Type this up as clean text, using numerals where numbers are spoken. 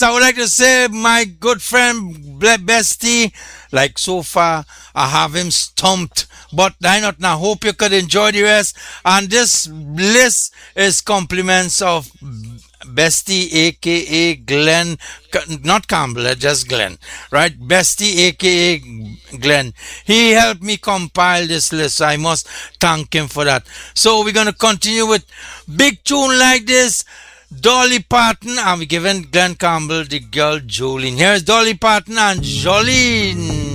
I would like to say, my good friend Bestie, like so far, I have him stumped. But I not now hope you could enjoy the rest. And this list is compliments of Bestie, aka Glenn, not Campbell, just Glenn, right? Bestie, aka Glenn. He helped me compile this list, so I must thank him for that. So we're gonna continue with big tune like this. Dolly Parton, and we're giving Glenn Campbell the girl Jolene. Here's Dolly Parton and Jolene.